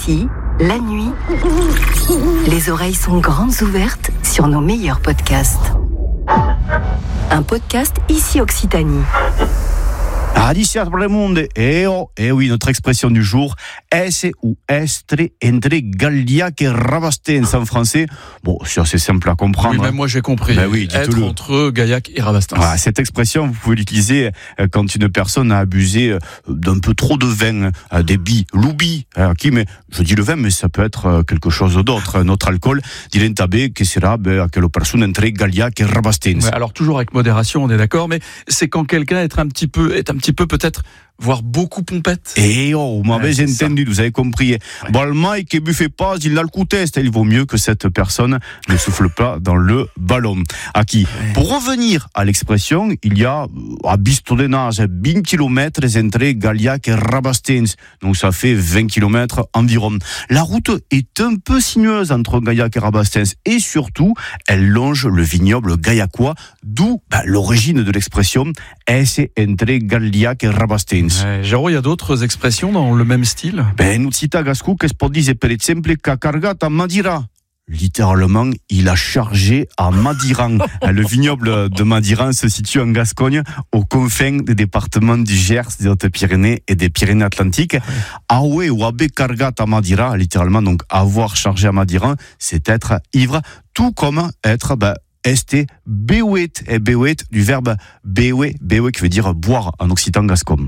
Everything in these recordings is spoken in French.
Ici, la nuit, les oreilles sont grandes ouvertes sur nos meilleurs podcasts. Un podcast Ici Occitanie. Adicia pour le monde. Et oui, notre expression du jour, esse ou estre entre Galliac et Rabastens en français. Bon, c'est assez simple à comprendre. Oui, même moi j'ai compris. Ben oui, être entre Gaillac et Rabastens. Voilà, cette expression, vous pouvez l'utiliser quand une personne a abusé d'un peu trop de vin, des billes, l'oubi, mais je dis le vin, mais ça peut être quelque chose d'autre, notre alcool. Dilentabé, que sera aquella persona entre Galliac et Rabastens. Ouais, alors toujours avec modération, on est d'accord, mais c'est quand quelqu'un est un petit peu peut-être, voire beaucoup pompette. Et vous m'avez entendu, vous avez compris. Bon, le mec qui buffait pas, il a le coup test. Il vaut mieux que cette personne ne souffle pas dans le ballon. Pour revenir à l'expression, il y a à Bistondenage 20 km entre Galliac et Rabastens. Donc ça fait 20 km environ. La route est un peu sinueuse entre Gaillac et Rabastens et surtout, elle longe le vignoble gaillacois, d'où l'origine de l'expression esse entre Galliac et Rabastens. Jérôme, il y a d'autres expressions dans le même style? Nous cita Gascou que se peut dire per exemple qu'a cargat a Madira. Littéralement, il a chargé à Madiran. Le vignoble de Madiran se situe en Gascogne, aux confins des départements du Gers, des Hautes-Pyrénées et des Pyrénées-Atlantiques. Aoué ou abé cargat à Madira, littéralement, donc avoir chargé à Madiran, c'est être ivre, tout comme être este beuet, et beuet du verbe beuet qui veut dire boire en occitan gascon.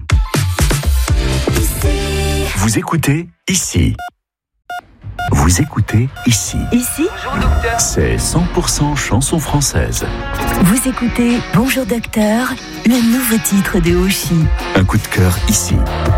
Vous écoutez ici. Vous écoutez ici. Ici, C'est 100% chanson française. vous écoutez Bonjour Docteur, le nouveau titre de Oshi. Un coup de cœur ici.